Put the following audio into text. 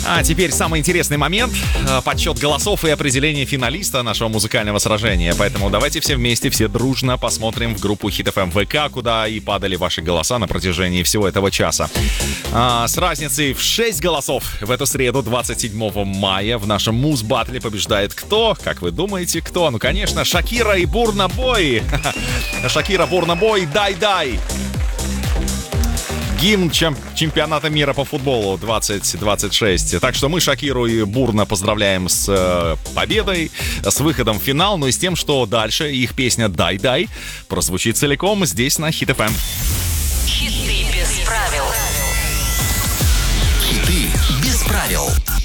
А теперь самый интересный момент — подсчет голосов и определение финалиста нашего музыкального сражения. Поэтому давайте все вместе, все дружно посмотрим в группу Hit FM ВК, куда и падали ваши голоса на протяжении всего этого часа. С разницей в 6 голосов в эту среду, 27 мая, в нашем муз-баттле побеждает кто? Как вы думаете, кто? Ну, конечно, Шакира и Бурна Бой. Шакира, Бурна Бой, дай-дай. Гимн чемпионата мира по футболу 2026. Так что мы Шакиру и Бурна поздравляем с победой, с выходом в финал, ну и с тем, что дальше их песня «Дай-дай» прозвучит целиком здесь на Hit FM. Хиты без правил. Хиты без правил.